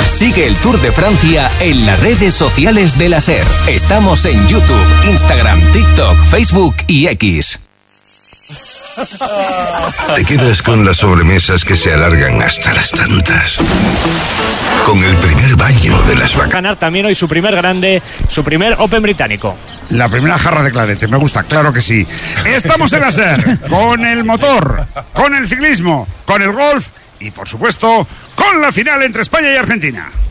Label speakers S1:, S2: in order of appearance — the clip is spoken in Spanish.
S1: Sigue el Tour de Francia en las redes sociales de la SER. Estamos en YouTube, Instagram, TikTok, Facebook y X.
S2: Te quedas con las sobremesas que se alargan hasta las tantas. Con el primer baño de las vacaciones.
S3: Ganar también hoy su primer grande, su primer Open británico.
S4: La primera jarra de clarete, me gusta, claro que sí. Estamos en la SER, con el motor, con el ciclismo, con el golf y, por supuesto, con la final entre España y Argentina.